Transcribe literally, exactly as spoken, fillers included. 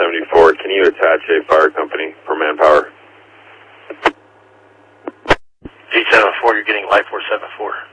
seventy-four, can you attach a fire company for manpower? G seven four, you're getting light four seven four.